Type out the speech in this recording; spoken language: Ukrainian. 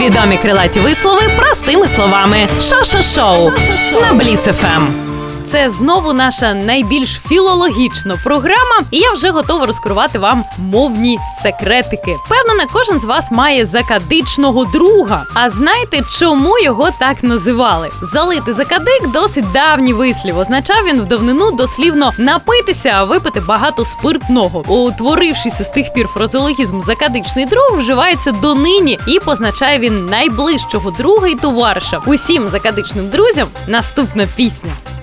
Відомі крилаті вислови простими словами. Шо-шо-шоу на Бліц ФМ. Це знову наша найбільш філологічна програма, і я вже готова розкривати вам мовні секретики. Впевнена, кожен з вас має закадичного друга. А знаєте, чому його так називали? Залити закадик – досить давній вислів. Означав він в давнину дослівно напитися, а випити багато спиртного. Утворившися з тих пір фразеологізм «закадичний друг» вживається донині і позначає він найближчого друга і товариша. Усім закадичним друзям наступна пісня.